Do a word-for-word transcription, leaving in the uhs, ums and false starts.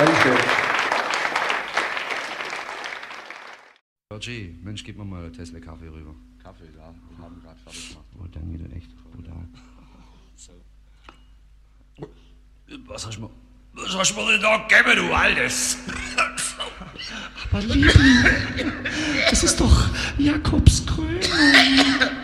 Dankeschön. Georgie, Mensch, gib mir mal einen Tesla Kaffee rüber. Kaffee, ja, wir haben gerade fertig gemacht. Oh, danke, du echt brutal. So. Was hast du mir, was hast du mir denn da gegeben, du Altes? Aber Liebling, das ist doch Jakobs Krönung.